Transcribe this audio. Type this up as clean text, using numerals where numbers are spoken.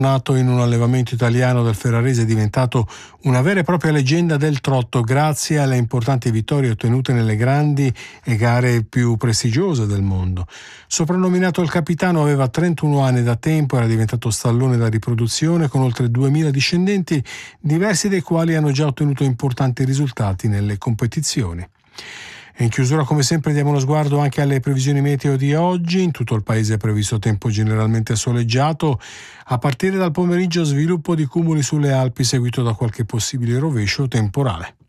Nato in un allevamento italiano del Ferrarese, è diventato una vera e propria leggenda del trotto grazie alle importanti vittorie ottenute nelle grandi e gare più prestigiose del mondo. Soprannominato il capitano, aveva 31 anni, da tempo era diventato stallone da riproduzione con oltre 2000 discendenti, diversi dei quali hanno già ottenuto importanti risultati nelle competizioni. E in chiusura, come sempre, diamo uno sguardo anche alle previsioni meteo di oggi. In tutto il paese è previsto tempo generalmente soleggiato. A partire dal pomeriggio sviluppo di cumuli sulle Alpi seguito da qualche possibile rovescio temporale.